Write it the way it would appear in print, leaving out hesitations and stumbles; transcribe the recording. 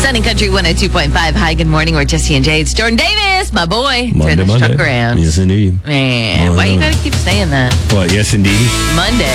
Sunny Country 102.5. Hi, good morning. We're Jesse and Jay. It's Jordan Davis, my boy. Turn the truck around. Yes, indeed. Man, why you gotta keep saying that? What, yes, indeed? Monday.